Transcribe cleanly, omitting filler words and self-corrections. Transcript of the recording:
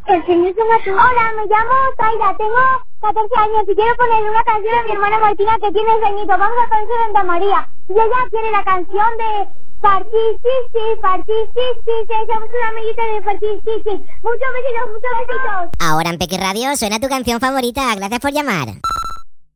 El señor Tomatú. Hola, me llamo Zaira, tengo 14 años y quiero ponerle una canción a mi hermana Martina que tiene ceñito. Vamos a conocer Santa María. Y ella quiere la canción de Partir, sí, que somos una amiguita de Partir, sí. Muchos besitos. Ahora en Peque Radio suena tu canción favorita. Gracias por llamar.